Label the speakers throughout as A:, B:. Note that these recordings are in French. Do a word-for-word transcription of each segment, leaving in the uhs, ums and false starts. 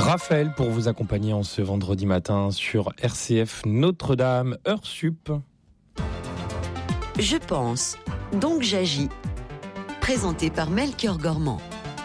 A: Raphaël pour vous accompagner en ce vendredi matin sur R C F Notre-Dame, heure sup.
B: Je pense, donc j'agis. Présenté par Melchior Gormand.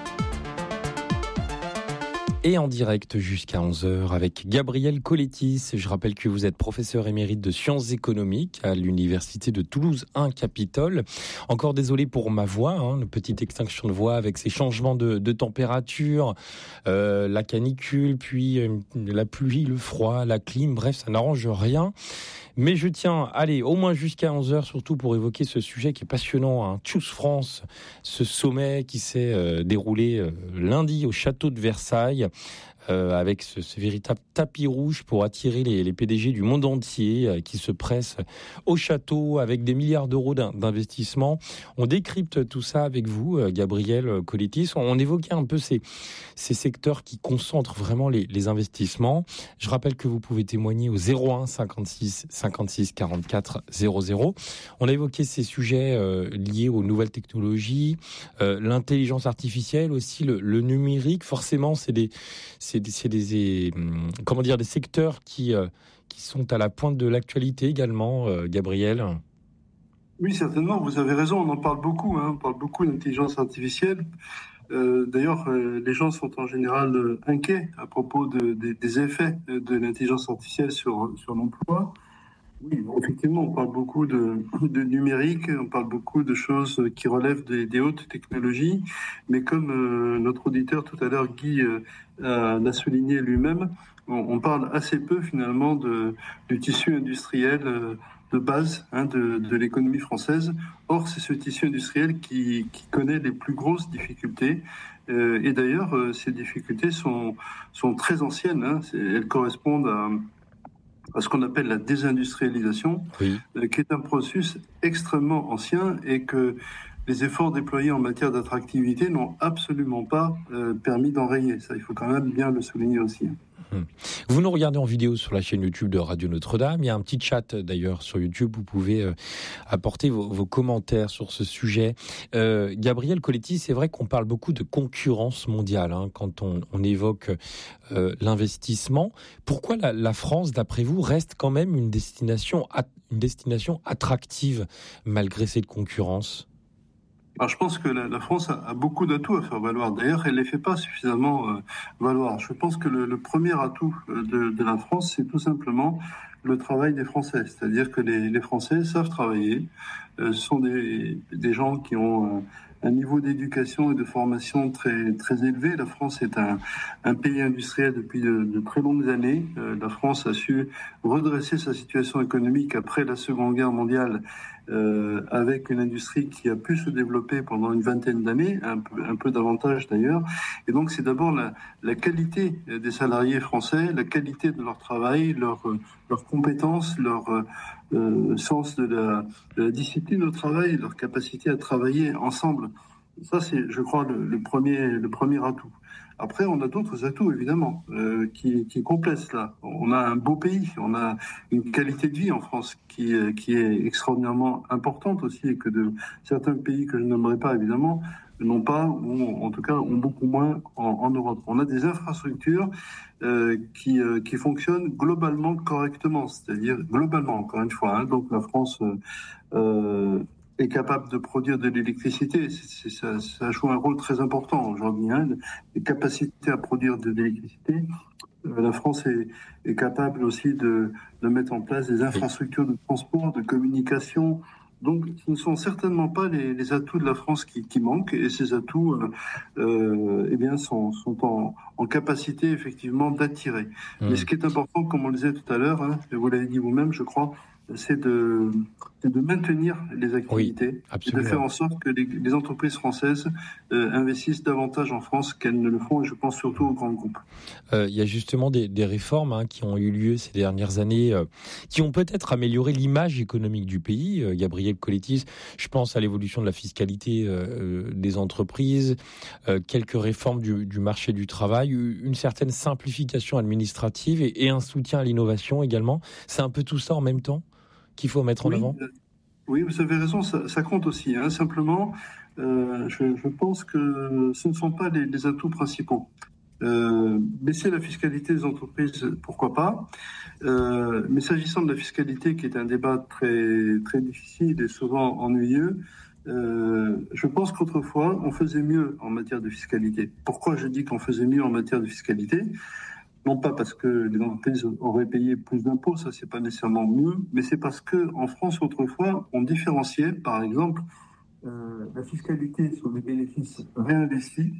A: Et en direct jusqu'à onze heures avec Gabriel Colettis. Je rappelle que vous êtes professeur émérite de sciences économiques à l'université de Toulouse un Capitole. Encore désolé pour ma voix, hein, une petite extinction de voix avec ces changements de, de température, euh, la canicule, puis euh, la pluie, le froid, la clim, bref, ça n'arrange rien. Mais je tiens, allez, au moins jusqu'à onze heures, surtout pour évoquer ce sujet qui est passionnant, hein, Choose France, ce sommet qui s'est euh, déroulé euh, lundi au château de Versailles, euh, avec ce, ce véritable tapis rouge pour attirer les, les P D G du monde entier euh, qui se pressent au château avec des milliards d'euros d'investissement. On décrypte tout ça avec vous, euh, Gabriel Colettis. On, on évoquait un peu ces, ces secteurs qui concentrent vraiment les, les investissements. Je rappelle que vous pouvez témoigner au zéro un cinquante-six cinquante-six quarante-quatre zéro zéro. On a évoqué ces sujets euh, liés aux nouvelles technologies, euh, l'intelligence artificielle aussi, le, le numérique. Forcément, c'est des, c'est des, c'est des, des comment dire, des secteurs qui, euh, qui sont à la pointe de l'actualité également, euh, Gabriel.
C: Oui, certainement. Vous avez raison. On en parle beaucoup. Hein. On parle beaucoup d'intelligence artificielle. Euh, d'ailleurs, euh, les gens sont en général euh, inquiets à propos de, de, des effets de l'intelligence artificielle sur, sur l'emploi. Oui, effectivement, on parle beaucoup de, de numérique, on parle beaucoup de choses qui relèvent des, des hautes technologies, mais comme euh, notre auditeur tout à l'heure, Guy, euh, l'a souligné lui-même, on, on parle assez peu finalement de, du tissu industriel euh, de base hein, de, de l'économie française. Or, c'est ce tissu industriel qui, qui connaît les plus grosses difficultés. Euh, et d'ailleurs, euh, ces difficultés sont, sont très anciennes. Hein. Elles correspondent à... à ce qu'on appelle la désindustrialisation,
A: oui.
C: euh, qui est un processus extrêmement ancien et que les efforts déployés en matière d'attractivité n'ont absolument pas euh, permis d'enrayer. Ça, il faut quand même bien le souligner aussi.
A: Vous nous regardez en vidéo sur la chaîne YouTube de Radio Notre-Dame. Il y a un petit chat d'ailleurs sur YouTube. Vous pouvez euh, apporter vos, vos commentaires sur ce sujet. Euh, Gabriel Colettis, c'est vrai qu'on parle beaucoup de concurrence mondiale hein, quand on, on évoque euh, l'investissement. Pourquoi la, la France, d'après vous, reste quand même une destination, une destination attractive malgré cette concurrence ?
C: Alors, je pense que la, la France a, a beaucoup d'atouts à faire valoir. D'ailleurs, elle ne les fait pas suffisamment euh, valoir. Je pense que le, le premier atout de, de la France, c'est tout simplement le travail des Français. C'est-à-dire que les, les Français savent travailler. Euh, ce sont des, des gens qui ont euh, un niveau d'éducation et de formation très, très élevé. La France est un, un pays industriel depuis de, de très longues années. Euh, la France a su redresser sa situation économique après la Seconde Guerre mondiale Euh, avec une industrie qui a pu se développer pendant une vingtaine d'années, un peu, un peu davantage d'ailleurs. Et donc c'est d'abord la, la qualité des salariés français, la qualité de leur travail, leur, leur compétence, leur euh, sens de la, de la discipline au travail, leur capacité à travailler ensemble. Ça c'est, je crois, le, le, premier, le premier atout. Après, on a d'autres atouts, évidemment, euh, qui, qui complètent cela. On a un beau pays, on a une qualité de vie en France qui, qui est extraordinairement importante aussi et que de certains pays que je nommerai pas, évidemment, n'ont pas, ou en tout cas ont beaucoup moins en, en Europe. On a des infrastructures euh, qui, euh, qui fonctionnent globalement correctement, c'est-à-dire globalement, encore une fois. Hein, donc la France... Euh, est capable de produire de l'électricité. C'est, c'est, ça, ça joue un rôle très important aujourd'hui. Hein, les capacités à produire de l'électricité. Euh, la France est, est capable aussi de, de mettre en place des infrastructures de transport, de communication. Donc, ce ne sont certainement pas les, les atouts de la France qui, qui manquent, et ces atouts, euh, euh, eh bien, sont, sont en, en capacité effectivement d'attirer. Mmh. Mais ce qui est important, comme on le disait tout à l'heure, hein, et vous l'avez dit vous-même, je crois, c'est de, c'est de maintenir les activités, oui, et de faire en sorte que les, les entreprises françaises euh, investissent davantage en France qu'elles ne le font, et je pense surtout aux grands groupes.
A: Euh, il y a justement des, des réformes hein, qui ont eu lieu ces dernières années, euh, qui ont peut-être amélioré l'image économique du pays. Euh, Gabriel Colettis, je pense à l'évolution de la fiscalité euh, des entreprises, euh, quelques réformes du, du marché du travail, une certaine simplification administrative et, et un soutien à l'innovation également. C'est un peu tout ça en même temps qu'il faut mettre en
C: oui,
A: avant.
C: euh, Oui, vous avez raison, ça, ça compte aussi. Hein. Simplement, euh, je, je pense que ce ne sont pas les, les atouts principaux. Euh, baisser la fiscalité des entreprises, pourquoi pas. Euh, mais s'agissant de la fiscalité, qui est un débat très, très difficile et souvent ennuyeux, euh, je pense qu'autrefois, on faisait mieux en matière de fiscalité. Pourquoi je dis qu'on faisait mieux en matière de fiscalité ? Non pas parce que les entreprises auraient payé plus d'impôts, ça c'est pas nécessairement mieux, mais c'est parce qu'en France, autrefois, on différenciait, par exemple, euh, la fiscalité sur les bénéfices réinvestis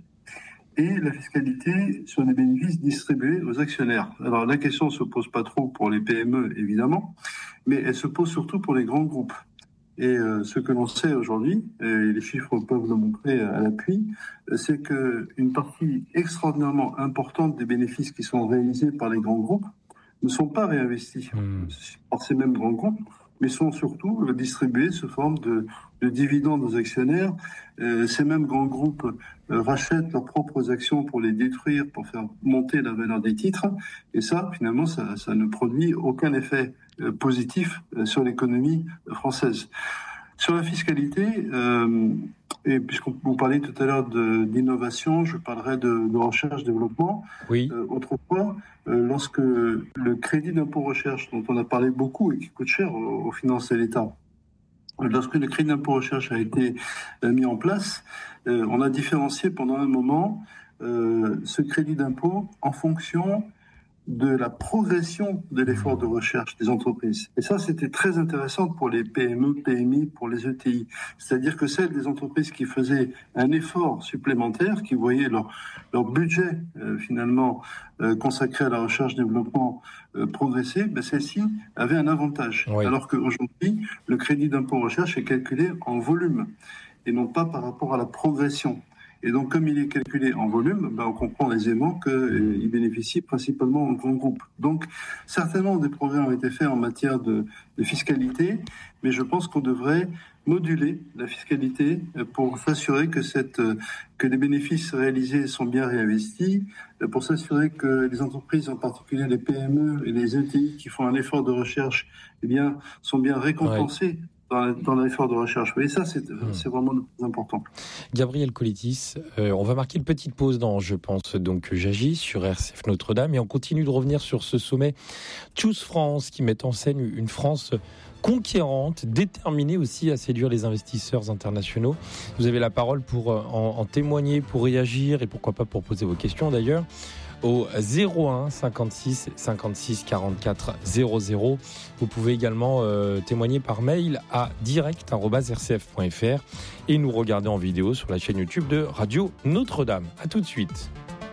C: et la fiscalité sur les bénéfices distribués aux actionnaires. Alors la question ne se pose pas trop pour les P M E, évidemment, mais elle se pose surtout pour les grands groupes. Et euh, ce que l'on sait aujourd'hui, et les chiffres peuvent le montrer à l'appui, c'est qu'une partie extraordinairement importante des bénéfices qui sont réalisés par les grands groupes ne sont pas réinvestis mmh. par ces mêmes grands groupes, mais sont surtout distribués sous forme de, de dividendes aux actionnaires. Euh, ces mêmes grands groupes euh, rachètent leurs propres actions pour les détruire, pour faire monter la valeur des titres. Et ça, finalement, ça, ça ne produit aucun effet euh, positif euh, sur l'économie française. Sur la fiscalité, euh, et puisqu'on vous parlait tout à l'heure de, d'innovation, je parlerai de, de recherche-développement.
A: Oui.
C: Euh, autrefois, euh, lorsque le crédit d'impôt recherche, dont on a parlé beaucoup et qui coûte cher aux, aux finances de l'État, lorsque le crédit d'impôt recherche a été euh, mis en place, euh, on a différencié pendant un moment euh, ce crédit d'impôt en fonction de la progression de l'effort de recherche des entreprises. Et ça, c'était très intéressant pour les P M E, P M I, pour les E T I. C'est-à-dire que celles des entreprises qui faisaient un effort supplémentaire, qui voyaient leur, leur budget euh, finalement euh, consacré à la recherche-développement euh, progresser, ben, celles-ci avaient un avantage. Oui. Alors qu'aujourd'hui, le crédit d'impôt recherche est calculé en volume et non pas par rapport à la progression. Et donc, comme il est calculé en volume, ben, on comprend aisément qu'il euh, bénéficie principalement en grands groupes. Donc, certainement, des progrès ont été faits en matière de, de fiscalité, mais je pense qu'on devrait moduler la fiscalité pour s'assurer que, cette, que les bénéfices réalisés sont bien réinvestis, pour s'assurer que les entreprises, en particulier les P M E et les E T I qui font un effort de recherche, eh bien, sont bien récompensés. Ouais. Dans, dans l'effort de recherche. Et ça, c'est, mmh. c'est vraiment le plus important.
A: Gabriel Collettis, euh, on va marquer une petite pause dans, je pense, donc j'agis sur R C F Notre-Dame et on continue de revenir sur ce sommet Choose France qui met en scène une France conquérante, déterminée aussi à séduire les investisseurs internationaux. Vous avez la parole pour en, en témoigner, pour réagir et pourquoi pas pour poser vos questions d'ailleurs. Au zéro un cinquante-six cinquante-six quarante-quatre zéro zéro. Vous pouvez également euh, témoigner par mail à direct arobase r c f point f r et nous regarder en vidéo sur la chaîne YouTube de Radio Notre-Dame. À tout de suite.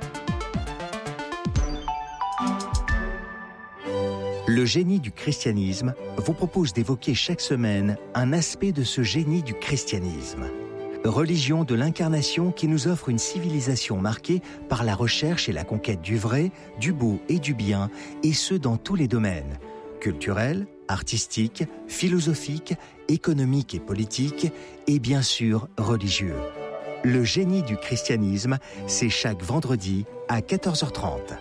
D: Le génie du christianisme vous propose d'évoquer chaque semaine un aspect de ce génie du christianisme. Religion de l'incarnation qui nous offre une civilisation marquée par la recherche et la conquête du vrai, du beau et du bien, et ce dans tous les domaines, culturels, artistiques, philosophiques, économiques et politiques, et bien sûr religieux. Le génie du christianisme, c'est chaque vendredi à quatorze heures trente.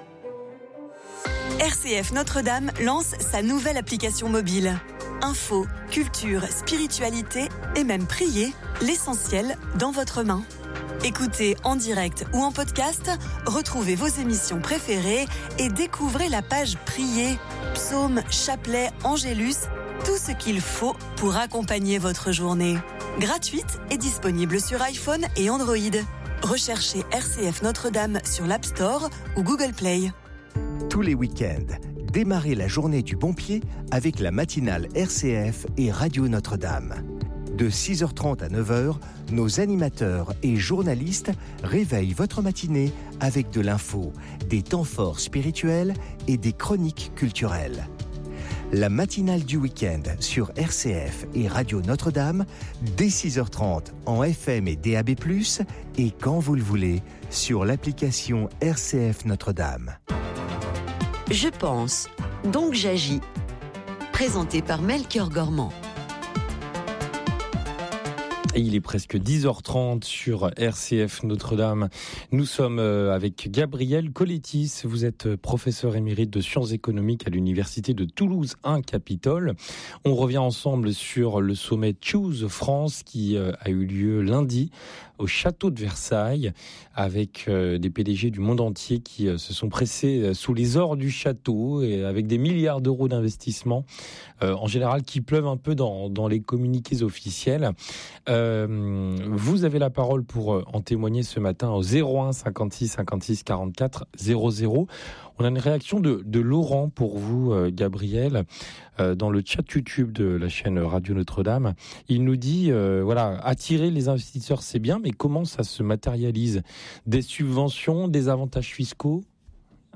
E: R C F Notre-Dame lance sa nouvelle application mobile. Info, culture, spiritualité et même prier, l'essentiel dans votre main. Écoutez en direct ou en podcast, retrouvez vos émissions préférées et découvrez la page Prier, psaumes, chapelets, angélus, tout ce qu'il faut pour accompagner votre journée. Gratuite et disponible sur iPhone et Android. Recherchez R C F Notre-Dame sur l'App Store ou Google Play.
D: Tous les week-ends, démarrez la journée du bon pied avec la matinale R C F et Radio Notre-Dame. De six heures trente à neuf heures, nos animateurs et journalistes réveillent votre matinée avec de l'info, des temps forts spirituels et des chroniques culturelles. La matinale du week-end sur R C F et Radio Notre-Dame, dès six heures trente en F M et D A B plus, et quand vous le voulez, sur l'application R C F Notre-Dame.
B: Je pense, donc j'agis. Présenté par Melchior Gormand.
A: Et il est presque dix heures trente sur R C F Notre-Dame. Nous sommes avec Gabriel Colettis. Vous êtes professeur émérite de sciences économiques à l'université de Toulouse un Capitole. On revient ensemble sur le sommet Choose France qui a eu lieu lundi au château de Versailles avec des P D G du monde entier qui se sont pressés sous les ors du château et avec des milliards d'euros d'investissement, euh, en général qui pleuvent un peu dans, dans les communiqués officiels. Euh, vous avez la parole pour en témoigner ce matin au zéro un cinquante-six cinquante-six quarante-quatre zéro zéro. On a une réaction de, de Laurent pour vous, euh, Gabriel, euh, dans le chat YouTube de la chaîne Radio Notre-Dame. Il nous dit, euh, voilà, attirer les investisseurs, c'est bien, mais comment ça se matérialise ? Des subventions, des avantages fiscaux ? Gabriel ?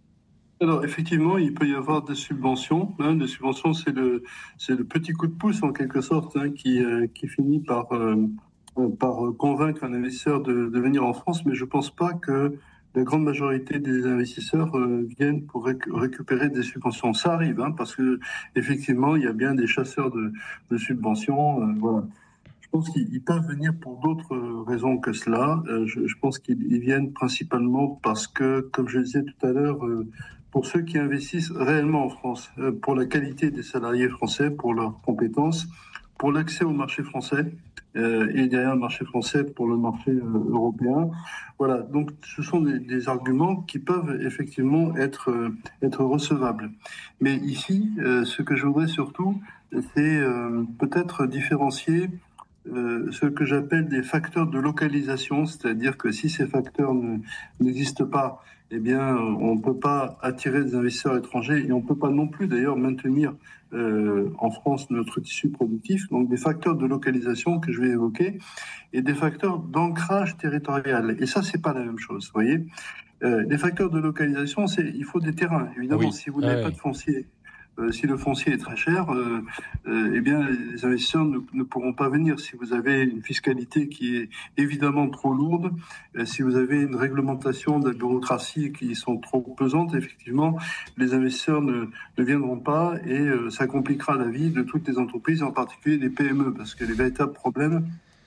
C: Alors, effectivement, il peut y avoir des subventions. Hein, des subventions, c'est le, c'est le petit coup de pouce, en quelque sorte, hein, qui, euh, qui finit par, euh, par convaincre un investisseur de, de venir en France, mais je ne pense pas que la grande majorité des investisseurs euh, viennent pour réc- récupérer des subventions. Ça arrive, hein, parce que effectivement, il y a bien des chasseurs de, de subventions. Euh, voilà. Je pense qu'ils peuvent venir pour d'autres raisons que cela. Euh, je, je pense qu'ils viennent principalement parce que, comme je le disais tout à l'heure, euh, pour ceux qui investissent réellement en France, euh, pour la qualité des salariés français, pour leurs compétences, pour l'accès au marché français, euh, et derrière le marché français pour le marché euh, européen. Voilà, donc ce sont des, des arguments qui peuvent effectivement être, euh, être recevables. Mais ici, euh, ce que je voudrais surtout, c'est euh, peut-être différencier euh, ce que j'appelle des facteurs de localisation, c'est-à-dire que si ces facteurs ne, n'existent pas, eh bien, on ne peut pas attirer des investisseurs étrangers et on ne peut pas non plus d'ailleurs maintenir euh, en France notre tissu productif. Donc des facteurs de localisation que je vais évoquer et des facteurs d'ancrage territorial. Et ça, c'est pas la même chose, vous voyez. Euh, les facteurs de localisation, c'est il faut des terrains. Évidemment, oui. Si vous n'avez ah, pas oui. de foncier, euh, si le foncier est très cher, euh, euh, eh bien, les investisseurs ne, ne pourront pas venir. Si vous avez une fiscalité qui est évidemment trop lourde, euh, si vous avez une réglementation de la bureaucratie qui sont trop pesantes, effectivement, les investisseurs ne, ne viendront pas et euh, ça compliquera la vie de toutes les entreprises, en particulier les P M E, parce que les véritables problèmes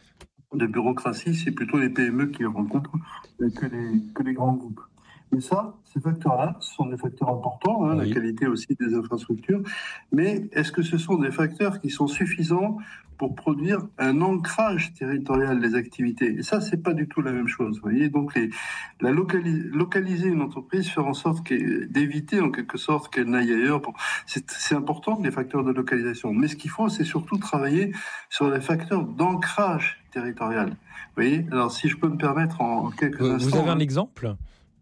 C: de bureaucratie, c'est plutôt les P M E qui rencontrent que les, que les grands groupes. Mais ça, ces facteurs-là, ce sont des facteurs importants, hein, oui. La qualité aussi des infrastructures. Mais est-ce que ce sont des facteurs qui sont suffisants pour produire un ancrage territorial des activités ? Et ça, c'est pas du tout la même chose. Vous voyez, donc les, la localiser, localiser une entreprise, faire en sorte d'éviter en quelque sorte qu'elle n'aille ailleurs. Bon, c'est, c'est important les facteurs de localisation. Mais ce qu'il faut, c'est surtout travailler sur les facteurs d'ancrage territorial. Vous voyez, alors si je peux me permettre en, en quelques
A: vous,
C: instants.
A: Vous avez un exemple ?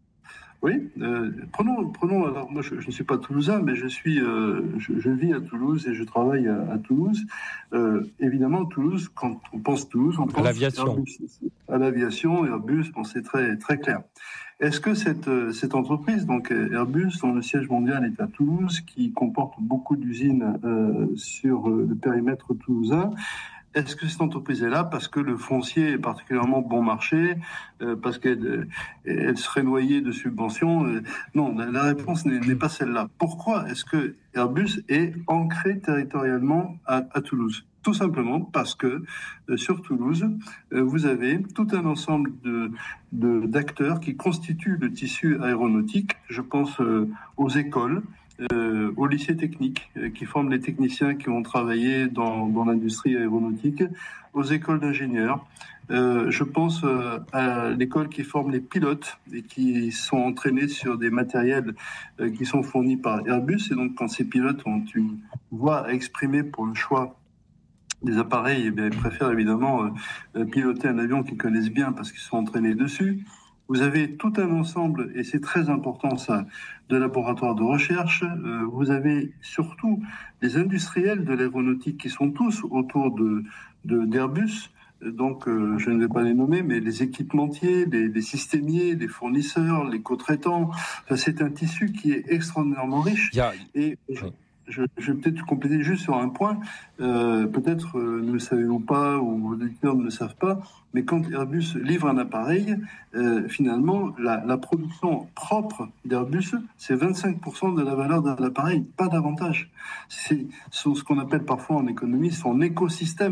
C: Oui, euh, prenons, prenons. Alors moi, je, je ne suis pas toulousain, mais je suis, euh, je, je vis à Toulouse et je travaille à, à Toulouse. Euh, évidemment, Toulouse, quand on pense Toulouse, on pense
A: à l'aviation.
C: Airbus, à l'aviation, Airbus. Bon, c'est très très clair. Est-ce que cette cette entreprise, donc Airbus, dont le siège mondial est à Toulouse, qui comporte beaucoup d'usines euh, sur le périmètre toulousain, est-ce que cette entreprise est là parce que le foncier est particulièrement bon marché, euh, parce qu'elle euh, elle serait noyée de subventions euh, Non, la, la réponse n'est, n'est pas celle-là. Pourquoi est-ce que Airbus est ancré territorialement à, à Toulouse ? Tout simplement parce que euh, sur Toulouse, euh, vous avez tout un ensemble de, de, d'acteurs qui constituent le tissu aéronautique. Je pense euh, aux écoles, Euh, au lycée technique, euh, qui forment les techniciens qui ont travaillé dans, dans l'industrie aéronautique, aux écoles d'ingénieurs. Euh, je pense euh, à l'école qui forme les pilotes et qui sont entraînés sur des matériels euh, qui sont fournis par Airbus. Et donc, quand ces pilotes ont une voix à exprimer pour le choix des appareils, eh bien, ils préfèrent évidemment euh, piloter un avion qu'ils connaissent bien parce qu'ils sont entraînés dessus. Vous avez tout un ensemble, et c'est très important ça, de laboratoires de recherche. Euh, vous avez surtout les industriels de l'aéronautique qui sont tous autour de, de, d'Airbus. Donc, euh, je ne vais pas les nommer, mais les équipementiers, les, les systémiers, les fournisseurs, les co-traitants. Enfin, c'est un tissu qui est extraordinairement riche.
A: Yeah.
C: Et je, je, je vais peut-être compléter juste sur un point. Euh, peut-être euh, ne le savez-vous pas, ou vos auditeurs ne le savent pas, mais quand Airbus livre un appareil, euh, finalement, la, la production propre d'Airbus, c'est vingt-cinq pour cent de la valeur de l'appareil, pas davantage. C'est ce qu'on appelle parfois en économie son écosystème.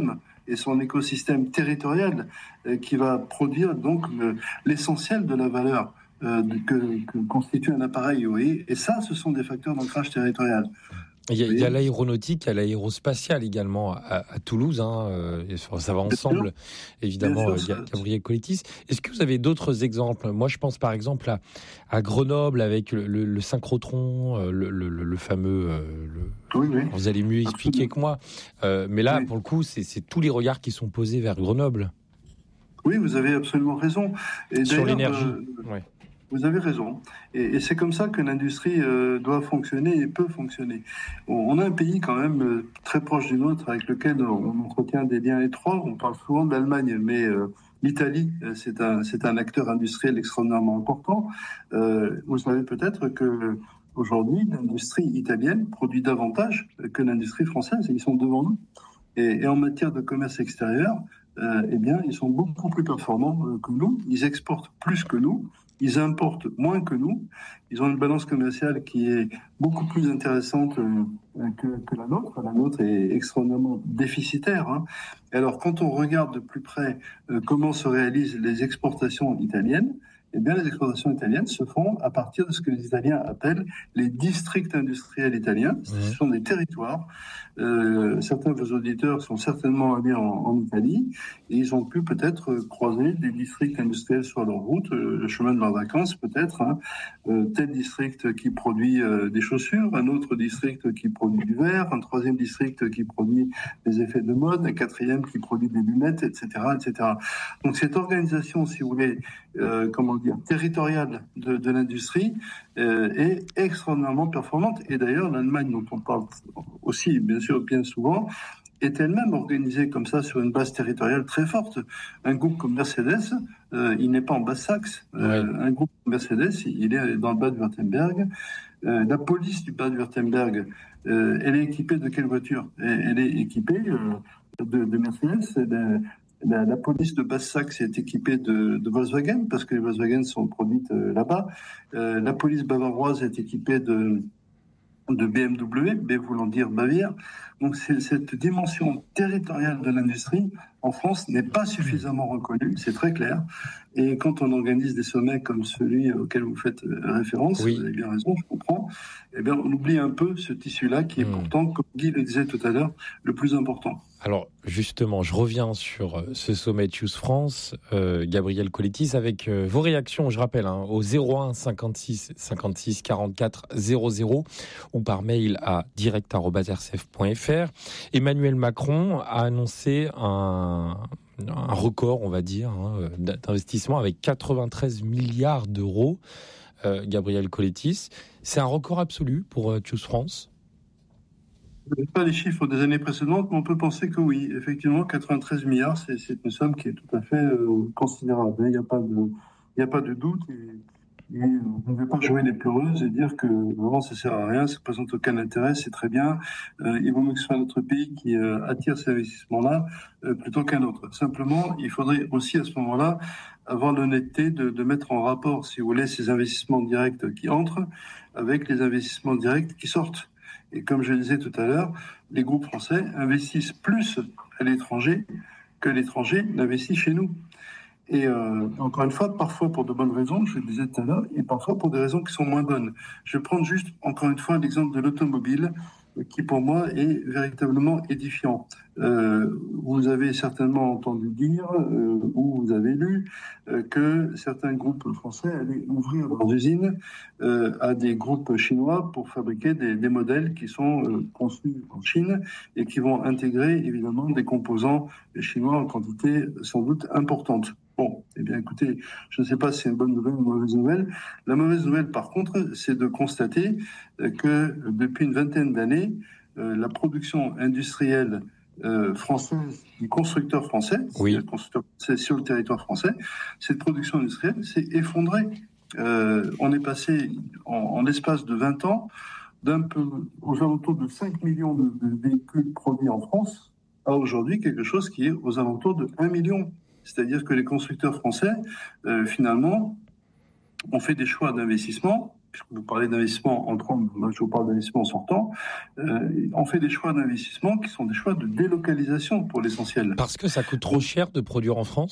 C: et son écosystème territorial euh, qui va produire donc le, l'essentiel de la valeur euh, que, que constitue un appareil. Oui. Et ça, ce sont des facteurs d'ancrage territorial.
A: Il y a, il y a l'aéronautique, il y a l'aérospatiale également à, à Toulouse. Hein, ça va ensemble, évidemment, sûr, ça... Gabriel Collettis. Est-ce que vous avez d'autres exemples ? Moi, je pense par exemple à, à Grenoble avec le, le, le synchrotron, le, le, le fameux... Le...
C: Oui, oui.
A: Vous allez mieux expliquer Absolument. que moi. Euh, mais là, oui. pour le coup, c'est, c'est tous les regards qui sont posés vers Grenoble.
C: Oui, vous avez absolument raison. Et
A: Sur l'énergie, euh... oui.
C: Vous avez raison. Et, et c'est comme ça que l'industrie euh, doit fonctionner et peut fonctionner. On, on a un pays quand même euh, très proche du nôtre avec lequel on entretient des liens étroits. On parle souvent de l'Allemagne, mais euh, l'Italie, c'est un, c'est un acteur industriel extrêmement important. Euh, vous savez peut-être que aujourd'hui, l'industrie italienne produit davantage que l'industrie française. Ils sont devant nous. Et, et en matière de commerce extérieur, euh, eh bien, ils sont beaucoup plus performants euh, que nous. Ils exportent plus que nous. Ils importent moins que nous. Ils ont une balance commerciale qui est beaucoup plus intéressante que, que la nôtre. La nôtre est extrêmement déficitaire. Hein. Alors, quand on regarde de plus près euh, comment se réalisent les exportations italiennes, eh bien, les exportations italiennes se font à partir de ce que les Italiens appellent les districts industriels italiens. Ce mmh. sont des territoires. Euh, certains de vos auditeurs sont certainement allés en, en Italie et ils ont pu peut-être croiser des districts industriels sur leur route, euh, le chemin de leurs vacances peut-être. Hein. Euh, tel district qui produit euh, des chaussures, un autre district qui produit du verre, un troisième district qui produit des effets de mode, un quatrième qui produit des lunettes, et cetera, et cetera. Donc cette organisation, si vous voulez, euh, comment dire, territoriale de, de l'industrie euh, est extraordinairement performante. Et d'ailleurs, l'Allemagne, dont on parle aussi, bien sûr, bien souvent, est elle-même organisée comme ça sur une base territoriale très forte. Un groupe comme Mercedes, euh, il n'est pas en Basse-Saxe. Euh, ouais. Un groupe comme Mercedes, il est dans le Bade-Wurtemberg. Euh, la police du Bade-Wurtemberg, euh, elle est équipée de quelle voiture ? Elle est équipée euh, de, de Mercedes. De, La, la police de Basse-Saxe est équipée de, de Volkswagen, parce que les Volkswagen sont produites euh, là-bas. Euh, la police bavaroise est équipée de, de B M W, B voulant dire Bavière. Donc c'est, cette dimension territoriale de l'industrie, en France, n'est pas suffisamment reconnue, c'est très clair. Et quand on organise des sommets comme celui auquel vous faites référence, oui. Vous avez bien raison, je comprends, eh bien, on oublie un peu ce tissu-là qui est mmh. pourtant, comme Guy le disait tout à l'heure, le plus important.
A: Alors, justement, je reviens sur ce sommet Choose France, euh, Gabriel Collettis, avec euh, vos réactions, je rappelle, hein, au zéro un cinquante-six cinquante-six quarante-quatre zéro zéro ou par mail à direct arobase r c f point f r. Emmanuel Macron a annoncé un, un record, on va dire, hein, d'investissement avec quatre-vingt-treize milliards d'euros. Euh, Gabriel Collettis, c'est un record absolu pour euh, Choose France ?
C: Je n'ai pas les chiffres des années précédentes, mais on peut penser que oui, effectivement, quatre-vingt-treize milliards, c'est, c'est une somme qui est tout à fait euh, considérable. Il n'y a pas de, il n'y a pas de doute. Et, et on ne veut pas jouer les pleureuses et dire que vraiment ça ne sert à rien, ça ne présente aucun intérêt, c'est très bien. Euh, il vaut mieux que ce soit notre pays qui euh, attire ces investissements-là euh, plutôt qu'un autre. Simplement, il faudrait aussi à ce moment-là avoir l'honnêteté de, de mettre en rapport, si vous voulez, ces investissements directs qui entrent avec les investissements directs qui sortent. Et comme je le disais tout à l'heure, les groupes français investissent plus à l'étranger que l'étranger n'investit chez nous. Et euh, encore une fois, parfois pour de bonnes raisons, je le disais tout à l'heure, et parfois pour des raisons qui sont moins bonnes. Je vais prendre juste, encore une fois, l'exemple de l'automobile, qui pour moi est véritablement édifiant. Euh, vous avez certainement entendu dire, euh, ou vous avez lu, euh, que certains groupes français allaient ouvrir leurs usines euh, à des groupes chinois pour fabriquer des, des modèles qui sont euh, conçus en Chine et qui vont intégrer évidemment des composants chinois en quantité sans doute importante. Bon, eh bien écoutez, je ne sais pas si c'est une bonne nouvelle ou une mauvaise nouvelle. La mauvaise nouvelle, par contre, c'est de constater que depuis une vingtaine d'années, euh, la production industrielle euh, française, du constructeur français,
A: oui.
C: le constructeur français sur le territoire français, cette production industrielle s'est effondrée. Euh, on est passé en, en l'espace de vingt ans d'un peu aux alentours de cinq millions de, de véhicules produits en France à aujourd'hui quelque chose qui est aux alentours de un million. C'est-à-dire que les constructeurs français, euh, finalement, ont fait des choix d'investissement puisque vous parlez d'investissement entrant, moi je vous parle d'investissement sortant, euh, on fait des choix d'investissement qui sont des choix de délocalisation pour l'essentiel.
A: Parce que ça coûte trop cher de produire en France ?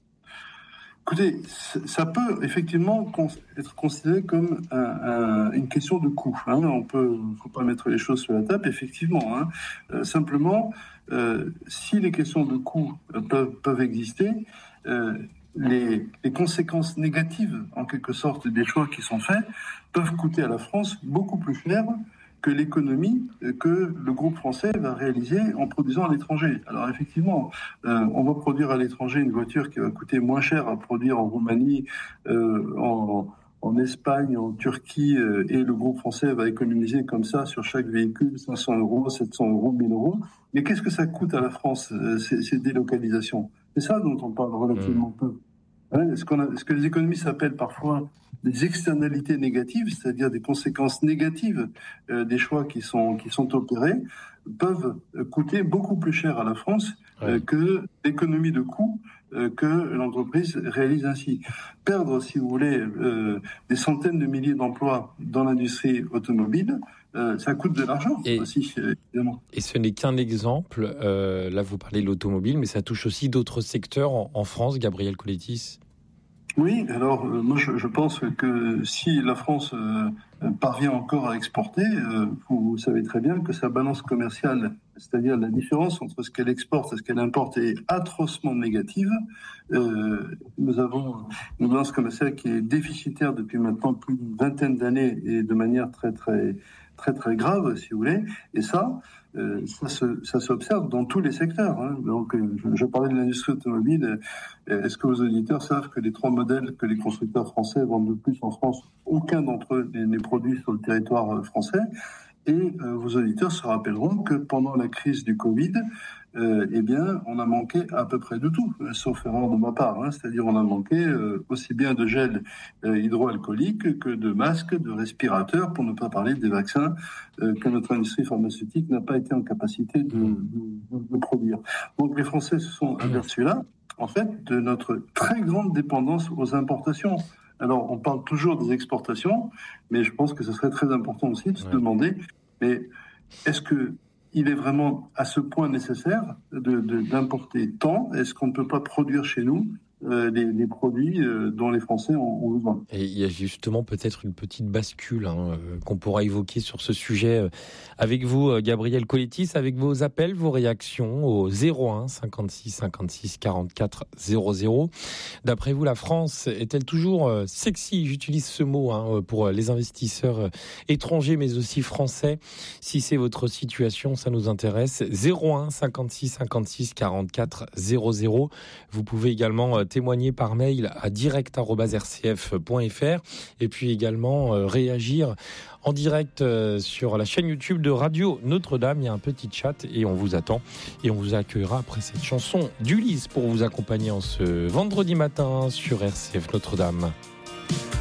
C: Écoutez, ça peut effectivement être considéré comme un, un, une question de coût. Hein. On peut, faut pas mettre les choses sur la table, effectivement. Hein. Euh, simplement, euh, si les questions de coût peuvent, peuvent exister, euh, les, les conséquences négatives, en quelque sorte, des choix qui sont faits, peuvent coûter à la France beaucoup plus cher que l'économie que le groupe français va réaliser en produisant à l'étranger. Alors effectivement, euh, on va produire à l'étranger une voiture qui va coûter moins cher à produire en Roumanie, euh, en, en Espagne, en Turquie, euh, et le groupe français va économiser comme ça sur chaque véhicule cinq cents euros, sept cents euros, mille euros. Mais qu'est-ce que ça coûte à la France, euh, ces, ces délocalisations ? C'est ça dont on parle relativement mmh. peu. Hein, ce, qu'on a, ce que les économistes appellent parfois des externalités négatives, c'est-à-dire des conséquences négatives euh, des choix qui sont, qui sont opérés, peuvent coûter beaucoup plus cher à la France euh, ouais. que l'économie de coûts euh, que l'entreprise réalise ainsi. Perdre, si vous voulez, euh, des centaines de milliers d'emplois dans l'industrie automobile, euh, ça coûte de l'argent
A: et,
C: aussi, évidemment.
A: Et ce n'est qu'un exemple. Euh, là, vous parlez de l'automobile, mais ça touche aussi d'autres secteurs en, en France, Gabriel Collettis.
C: Oui, alors euh, moi je, je pense que si la France euh, parvient encore à exporter, euh, vous, vous savez très bien que sa balance commerciale, c'est-à-dire la différence entre ce qu'elle exporte et ce qu'elle importe, est atrocement négative. Euh, nous avons une balance commerciale qui est déficitaire depuis maintenant plus d'une vingtaine d'années et de manière très très très très grave, si vous voulez. Et ça, euh, ça, se, ça s'observe dans tous les secteurs. Hein. Donc, euh, je, je parlais de l'industrie automobile. Est-ce que vos auditeurs savent que les trois modèles que les constructeurs français vendent le plus en France, aucun d'entre eux n'est produit sur le territoire français? Et euh, vos auditeurs se rappelleront que pendant la crise du Covid, euh, eh bien, on a manqué à peu près de tout, sauf erreur de ma part. Hein, c'est-à-dire, on a manqué euh, aussi bien de gel euh, hydroalcoolique que de masques, de respirateurs, pour ne pas parler des vaccins euh, que notre industrie pharmaceutique n'a pas été en capacité de, de, de produire. Donc, les Français se sont aperçus là, en fait, de notre très grande dépendance aux importations. Alors, on parle toujours des exportations, mais je pense que ce serait très important aussi de se ouais. demander, mais est-ce qu'il est vraiment à ce point nécessaire de, de, d'importer tant ? Est-ce qu'on ne peut pas produire chez nous euh, des, des produits euh, dont les Français ont, ont besoin ?
A: Et il y a justement peut-être une petite bascule hein, euh, qu'on pourra évoquer sur ce sujet euh, avec vous, euh, Gabriel Collettis, avec vos appels, vos réactions au zéro un cinquante-six cinquante-six quarante-quatre zéro zéro. D'après vous, la France est-elle toujours euh, sexy ? J'utilise ce mot hein, pour les investisseurs euh, étrangers, mais aussi français. Si c'est votre situation, ça nous intéresse. zéro un cinquante-six cinquante-six quarante-quatre zéro zéro. Vous pouvez également euh, témoigner par mail à direct arobase r c f point f r et puis également euh, réagir en direct euh, sur la chaîne YouTube de Radio Notre-Dame. Il y a un petit chat et on vous attend et on vous accueillera après cette chanson d'Ulysse pour vous accompagner en ce vendredi matin sur R C F Notre-Dame.